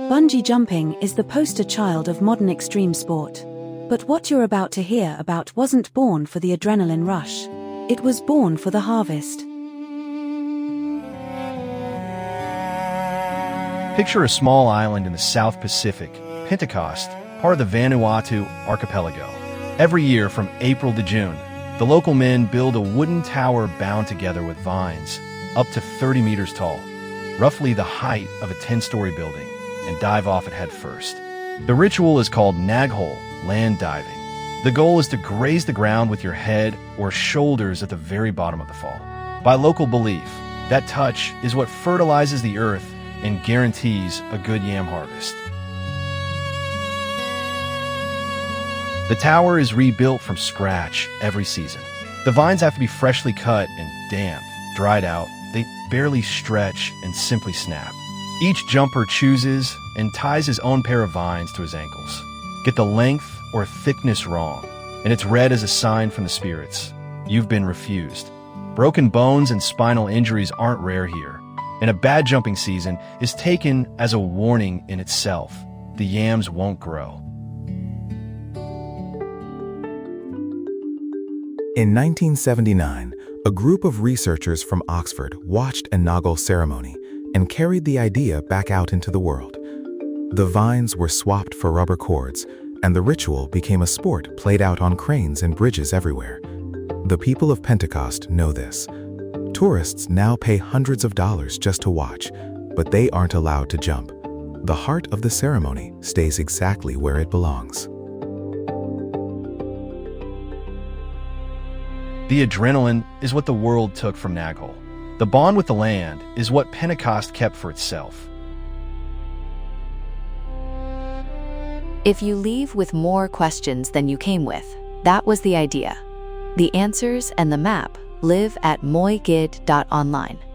Bungee jumping is the poster child of modern extreme sport. But what you're about to hear about wasn't born for the adrenaline rush. It was born for the harvest. Picture a small island in the South Pacific, Pentecost, part of the Vanuatu archipelago. Every year from April to June, the local men build a wooden tower bound together with vines, up to 30 meters tall, roughly the height of a 10-story building, and dive off it head first. The ritual is called Naghol, land diving. The goal is to graze the ground with your head or shoulders at the very bottom of the fall. By local belief, that touch is what fertilizes the earth and guarantees a good yam harvest. The tower is rebuilt from scratch every season. The vines have to be freshly cut and damp. Dried out, they barely stretch and simply snap. Each jumper chooses and ties his own pair of vines to his ankles. Get the length or thickness wrong, and it's read as a sign from the spirits. You've been refused. Broken bones and spinal injuries aren't rare here, and a bad jumping season is taken as a warning in itself. The yams won't grow. In 1979, a group of researchers from Oxford watched a Naghol ceremony and carried the idea back out into the world. The vines were swapped for rubber cords, and the ritual became a sport played out on cranes and bridges everywhere. The people of Pentecost know this. Tourists now pay hundreds of dollars just to watch, but they aren't allowed to jump. The heart of the ceremony stays exactly where it belongs. The adrenaline is what the world took from Naghol. The bond with the land is what Pentecost kept for itself. If you leave with more questions than you came with, that was the idea. The answers and the map live at moigid.online.